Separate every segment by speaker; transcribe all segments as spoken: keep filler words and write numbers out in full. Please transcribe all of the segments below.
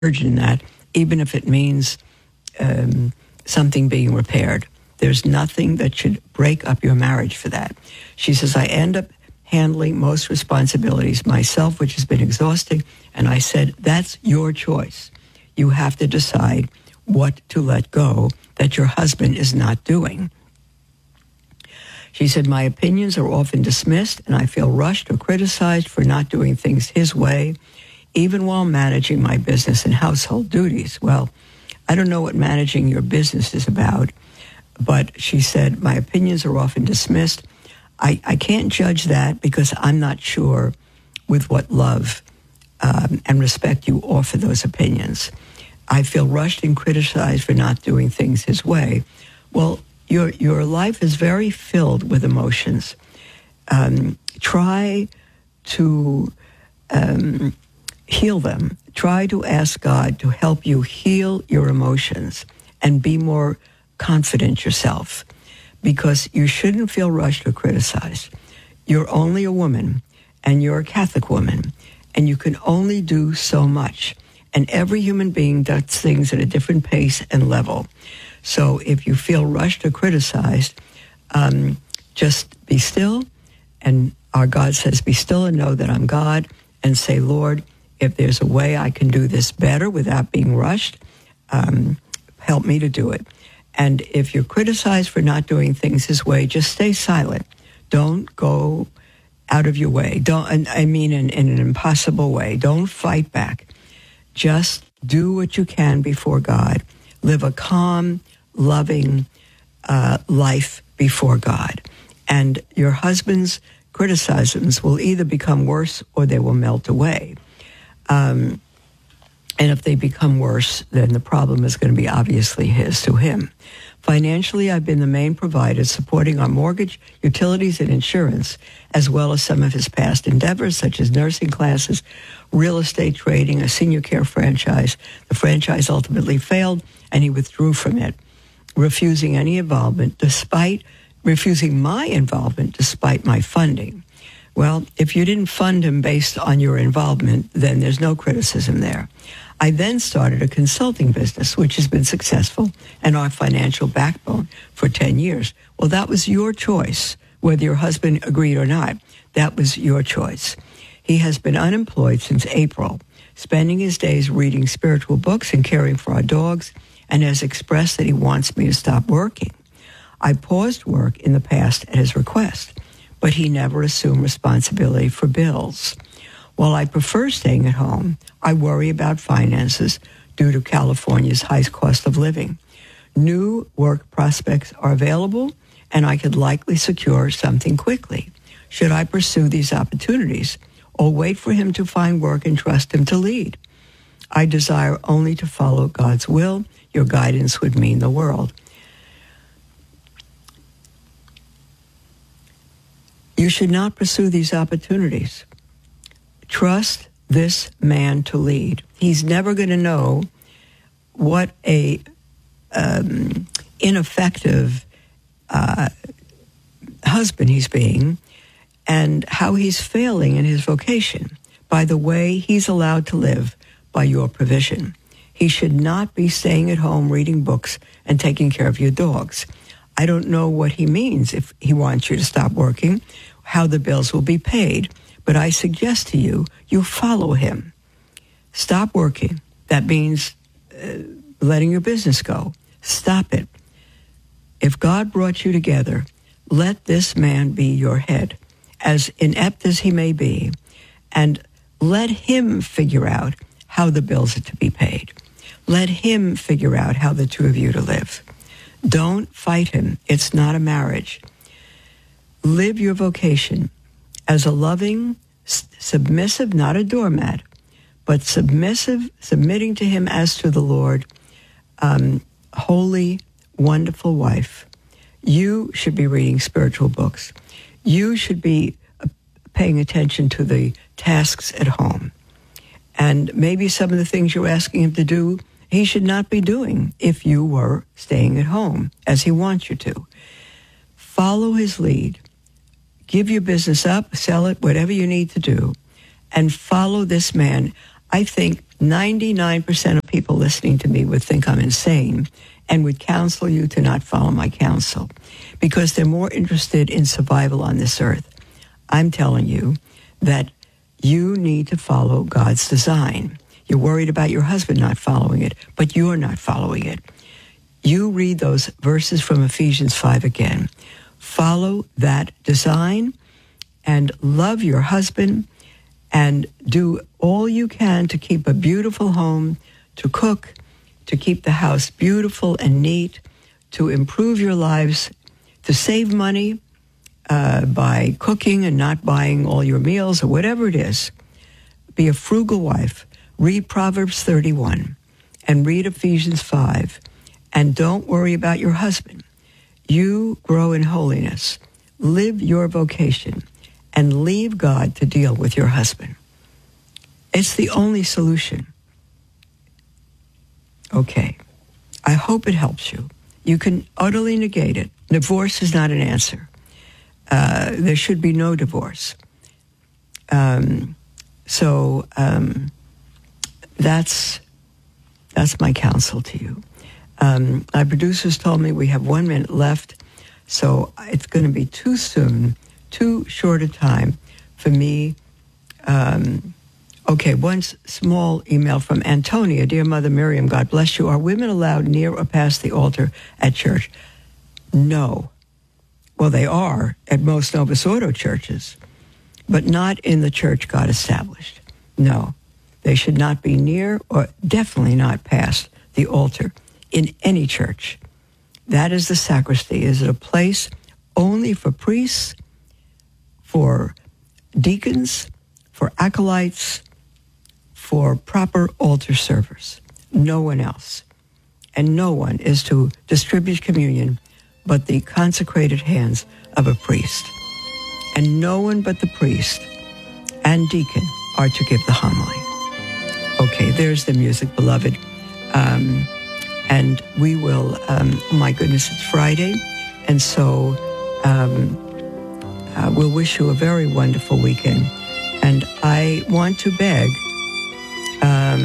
Speaker 1: in that, even if it means um, something being repaired. There's nothing that should break up your marriage for that. She says, I end up handling most responsibilities myself, which has been exhausting. And I said, that's your choice. You have to decide what to let go that your husband is not doing. She said, my opinions are often dismissed, and I feel rushed or criticized for not doing things his way, even while managing my business and household duties. Well, I don't know what managing your business is about, but she said, my opinions are often dismissed. I, I can't judge that because I'm not sure with what love um, and respect you offer those opinions. I feel rushed and criticized for not doing things his way. Well, your your life is very filled with emotions. Um, try to um, heal them. Try to ask God to help you heal your emotions and be more confident yourself, because you shouldn't feel rushed or criticized. You're only a woman, and you're a Catholic woman, and you can only do so much. And every human being does things at a different pace and level. So if you feel rushed or criticized, um, just be still. And our God says, be still and know that I'm God, and say, Lord, if there's a way I can do this better without being rushed, um, help me to do it. And if you're criticized for not doing things his way, just stay silent. Don't go out of your way. Don't, I mean, in, in an impossible way. Don't fight back. Just do what you can before God. Live a calm, loving uh, life before God. And your husband's criticisms will either become worse or they will melt away. Um, and if they become worse, then the problem is going to be obviously his to him. Financially, I've been the main provider supporting our mortgage, utilities, and insurance, as well as some of his past endeavors, such as nursing classes, real estate trading, a senior care franchise. The franchise ultimately failed, and he withdrew from it, refusing any involvement despite, refusing my involvement despite my funding. Well, if you didn't fund him based on your involvement, then there's no criticism there. I then started a consulting business, which has been successful and our financial backbone for ten years. Well, that was your choice, whether your husband agreed or not. That was your choice. He has been unemployed since April, spending his days reading spiritual books and caring for our dogs, and has expressed that he wants me to stop working. I paused work in the past at his request, but he never assumed responsibility for bills. While I prefer staying at home, I worry about finances due to California's high cost of living. New work prospects are available, and I could likely secure something quickly. Should I pursue these opportunities or wait for him to find work and trust him to lead? I desire only to follow God's will. Your guidance would mean the world. You should not pursue these opportunities. Trust this man to lead. He's never going to know what a um, ineffective uh, husband he's being and how he's failing in his vocation by the way he's allowed to live by your provision. He should not be staying at home reading books and taking care of your dogs. I don't know what he means if he wants you to stop working, how the bills will be paid. But I suggest to you, you follow him. Stop working. That means uh, letting your business go. Stop it. If God brought you together, let this man be your head, as inept as he may be, and let him figure out how the bills are to be paid. Let him figure out how the two of you to live. Don't fight him. It's not a marriage. Live your vocation as a loving, submissive, not a doormat, but submissive, submitting to him as to the Lord, um, holy, wonderful wife. You should be reading spiritual books. You should be uh, paying attention to the tasks at home. And maybe some of the things you're asking him to do, he should not be doing if you were staying at home, as he wants you to. Follow his lead. Give your business up, sell it, whatever you need to do, and follow this man. I think ninety-nine percent of people listening to me would think I'm insane and would counsel you to not follow my counsel because they're more interested in survival on this earth. I'm telling you that you need to follow God's design. You're worried about your husband not following it, but you're not following it. You read those verses from Ephesians five again. Follow that design and love your husband and do all you can to keep a beautiful home, to cook, to keep the house beautiful and neat, to improve your lives, to save money uh, by cooking and not buying all your meals or whatever it is. Be a frugal wife. Read Proverbs thirty-one and read Ephesians five. And don't worry about your husband. You grow in holiness. Live your vocation and leave God to deal with your husband. It's the only solution. Okay. I hope it helps you. You can utterly negate it. Divorce is not an answer. Uh, there should be no divorce. Um, so um, that's that's my counsel to you. Um, my producers told me we have one minute left, so it's going to be too soon, too short a time for me. Um, okay, one s- small email from Antonia. Dear Mother Miriam, God bless you. Are women allowed near or past the altar at church? No. Well, they are at most Novus Ordo churches, but not in the church God established. No, they should not be near or definitely not past the altar in any church. That is the sacristy. Is it a place only for priests, for deacons, for acolytes, for proper altar servers? No one else. And no one is to distribute communion but the consecrated hands of a priest. And no one but the priest and deacon are to give the homily. Okay, there's the music, beloved. Um, And we will, um, oh my goodness, it's Friday. And so um, uh, we'll wish you a very wonderful weekend. And I want to beg um,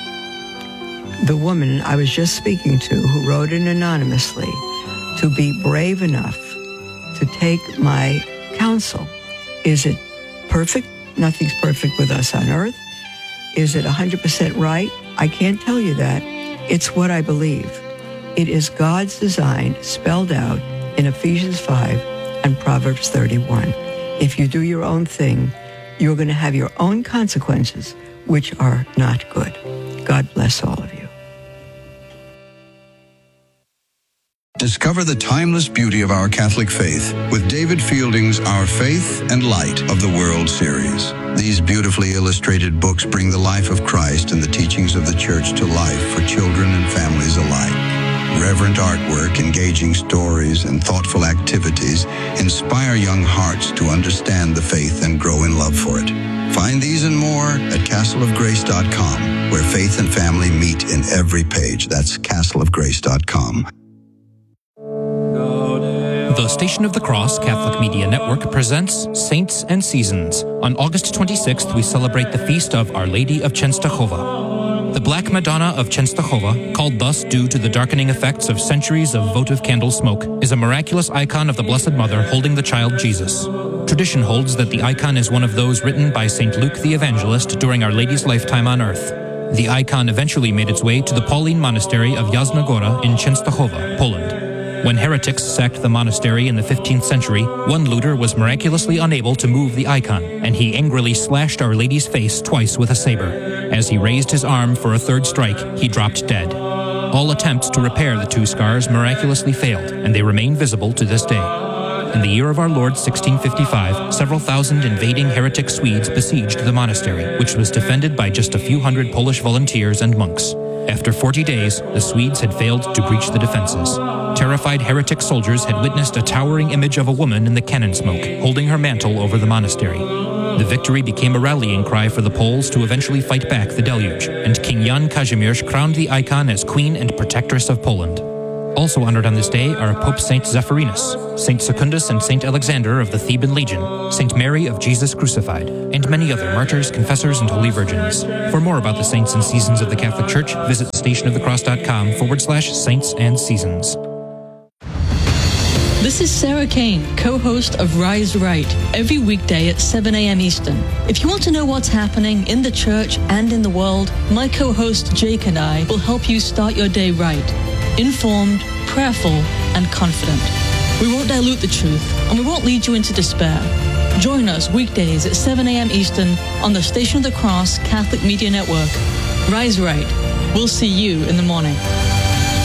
Speaker 1: the woman I was just speaking to who wrote in anonymously to be brave enough to take my counsel. Is it perfect? Nothing's perfect with us on earth. Is it one hundred percent right? I can't tell you that. It's what I believe. It is God's design spelled out in Ephesians five and Proverbs thirty-one. If you do your own thing, you're going to have your own consequences, which are not good. God bless all of you.
Speaker 2: Discover the timeless beauty of our Catholic faith with David Fielding's Our Faith and Light of the World series. These beautifully illustrated books bring the life of Christ and the teachings of the Church to life for children and families alike. Reverent artwork, engaging stories, and thoughtful activities inspire young hearts to understand the faith and grow in love for it. Find these and more at castle of grace dot com, where faith and family meet in every page. That's castle of grace dot com.
Speaker 3: The Station of the Cross Catholic Media Network presents Saints and Seasons. On August twenty-sixth, we celebrate the feast of Our Lady of Częstochowa. The Black Madonna of Częstochowa, called thus due to the darkening effects of centuries of votive candle smoke, is a miraculous icon of the Blessed Mother holding the child Jesus. Tradition holds that the icon is one of those written by Saint Luke the Evangelist during Our Lady's lifetime on earth. The icon eventually made its way to the Pauline Monastery of Jasna Góra in Częstochowa, Poland. When heretics sacked the monastery in the fifteenth century, one looter was miraculously unable to move the icon, and he angrily slashed Our Lady's face twice with a saber. As he raised his arm for a third strike, he dropped dead. All attempts to repair the two scars miraculously failed, and they remain visible to this day. In the year of our Lord sixteen fifty-five, several thousand invading heretic Swedes besieged the monastery, which was defended by just a few hundred Polish volunteers and monks. After forty days, the Swedes had failed to breach the defenses. Terrified heretic soldiers had witnessed a towering image of a woman in the cannon smoke, holding her mantle over the monastery. The victory became a rallying cry for the Poles to eventually fight back the deluge, and King Jan Kazimierz crowned the icon as Queen and Protectress of Poland. Also honored on this day are Pope Saint Zephyrinus, Saint Secundus and Saint Alexander of the Theban Legion, Saint Mary of Jesus Crucified, and many other martyrs, confessors, and holy virgins. For more about the saints and seasons of the Catholic Church, visit stationofthecross.com forward slash saints and seasons.
Speaker 4: This is Sarah Kane, co-host of Rise Right, every weekday at seven a.m. Eastern. If you want to know what's happening in the church and in the world, my co-host Jake and I will help you start your day right, informed, prayerful, and confident. We won't dilute the truth, and we won't lead you into despair. Join us weekdays at seven a.m. Eastern on the Station of the Cross Catholic Media Network. Rise Right. We'll see you in the morning.